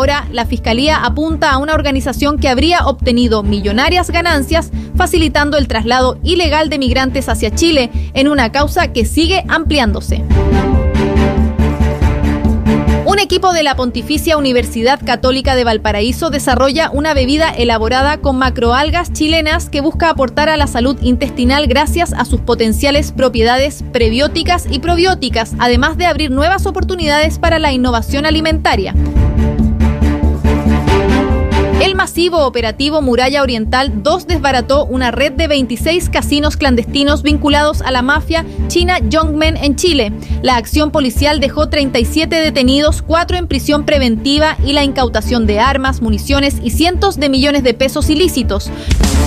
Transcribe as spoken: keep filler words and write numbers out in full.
ahora la Fiscalía apunta a una organización que habría obtenido millonarias ganancias facilitando el traslado ilegal de migrantes hacia Chile, en una causa que sigue ampliándose. Un equipo de la Pontificia Universidad Católica de Valparaíso desarrolla una bebida elaborada con macroalgas chilenas que busca aportar a la salud intestinal gracias a sus potenciales propiedades prebióticas y probióticas, además de abrir nuevas oportunidades para la innovación alimentaria. El masivo operativo Muralla Oriental dos desbarató una red de veintiséis casinos clandestinos vinculados a la mafia china Yongmen en Chile. La acción policial dejó treinta y siete detenidos, cuatro en prisión preventiva y la incautación de armas, municiones y cientos de millones de pesos ilícitos.